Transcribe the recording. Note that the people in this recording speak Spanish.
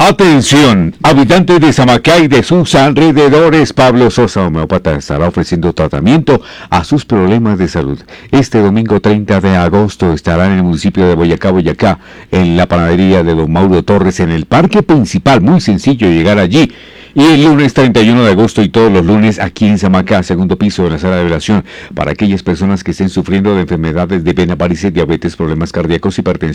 Atención, habitantes de Samacá y de sus alrededores, Pablo Sosa, homeópata, estará ofreciendo tratamiento a sus problemas de salud. Este domingo 30 de agosto estará en el municipio de Boyacá, Boyacá, en la panadería de don Mauro Torres, en el parque principal. Muy sencillo llegar allí. Y el lunes 31 de agosto y todos los lunes aquí en Samacá, segundo piso de la sala de velación, para aquellas personas que estén sufriendo de enfermedades de vena, varices, diabetes, problemas cardíacos, hipertensión,